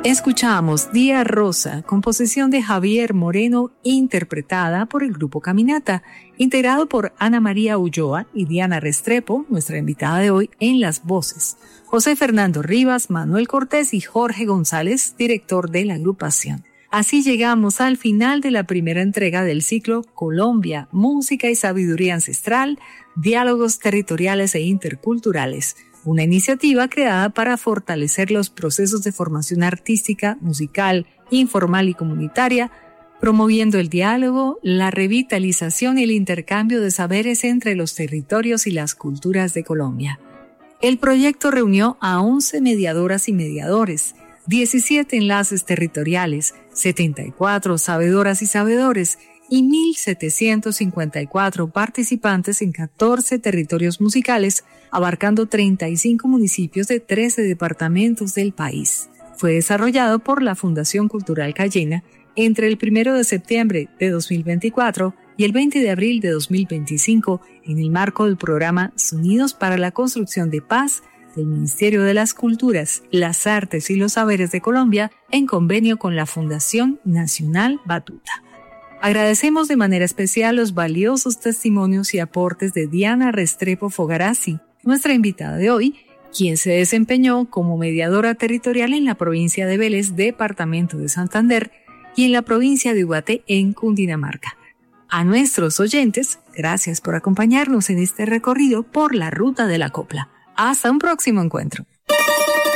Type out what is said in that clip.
Escuchamos Día Rosa, composición de Javier Moreno, interpretada por el grupo Caminata, integrado por Ana María Ulloa y Diana Restrepo, nuestra invitada de hoy, en las voces. José Fernando Rivas, Manuel Cortés y Jorge González, director de la agrupación. Así llegamos al final de la primera entrega del ciclo Colombia, Música y Sabiduría Ancestral, Diálogos Territoriales e Interculturales. Una iniciativa creada para fortalecer los procesos de formación artística, musical, informal y comunitaria, promoviendo el diálogo, la revitalización y el intercambio de saberes entre los territorios y las culturas de Colombia. El proyecto reunió a 11 mediadoras y mediadores, 17 enlaces territoriales, 74 sabedoras y sabedores y 1.754 participantes en 14 territorios musicales, abarcando 35 municipios de 13 departamentos del país. Fue desarrollado por la Fundación Cultural Cayena entre el 1 de septiembre de 2024 y el 20 de abril de 2025 en el marco del programa Sonidos para la Construcción de Paz del Ministerio de las Culturas, las Artes y los Saberes de Colombia en convenio con la Fundación Nacional Batuta. Agradecemos de manera especial los valiosos testimonios y aportes de Diana Restrepo Fogarazzi, nuestra invitada de hoy, quien se desempeñó como mediadora territorial en la provincia de Vélez, departamento de Santander, y en la provincia de Ubaté, en Cundinamarca. A nuestros oyentes, gracias por acompañarnos en este recorrido por la ruta de la copla. Hasta un próximo encuentro.